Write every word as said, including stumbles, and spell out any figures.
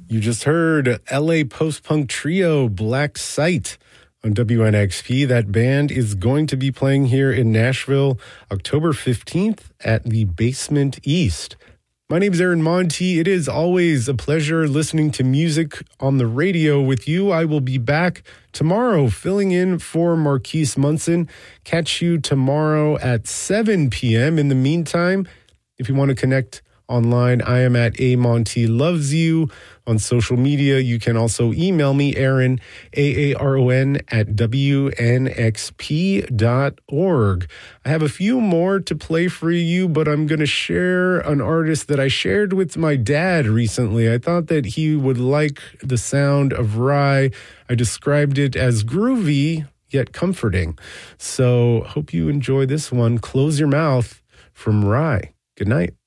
You just heard L A post-punk trio Black Sight on W N X P. That band is going to be playing here in Nashville October fifteenth at the Basement East. My name is Aaron Monti. It is always a pleasure listening to music on the radio with you. I will be back tomorrow filling in for Marquise Munson. Catch you tomorrow at seven p.m. In the meantime, if you want to connect online, I am at A Monty Loves You on social media. You can also email me, Aaron, A A R O N, at W N X P dot org. I have a few more to play for you, but I'm going to share an artist that I shared with my dad recently. I thought that he would like the sound of Rhye. I described it as groovy, yet comforting. So hope you enjoy this one. Close Your Mouth from Rhye. Good night.